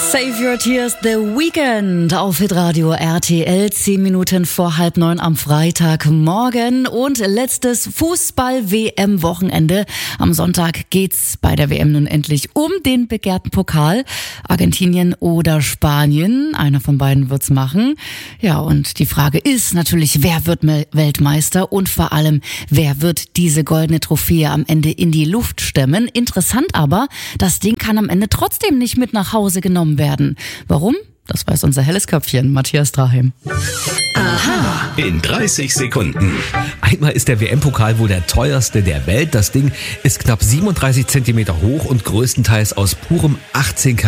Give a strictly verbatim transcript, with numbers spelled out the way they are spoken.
Save Your Tears, The Weekend auf Hitradio R T L, zehn Minuten vor halb neun am Freitagmorgen und letztes Fußball-W M-Wochenende. Am Sonntag geht's bei der W M nun endlich um den begehrten Pokal. Argentinien oder Spanien, einer von beiden wird's machen. Ja, und die Frage ist natürlich, wer wird Weltmeister und vor allem, wer wird diese goldene Trophäe am Ende in die Luft stemmen? Interessant aber, das Ding kann am Ende trotzdem nicht mit nach Hause genommen werden. Warum? Das weiß unser helles Köpfchen, Matthias Draheim. Aha. In dreißig Sekunden. Einmal ist der W M-Pokal wohl der teuerste der Welt. Das Ding ist knapp siebenunddreißig Zentimeter hoch und größtenteils aus purem achtzehn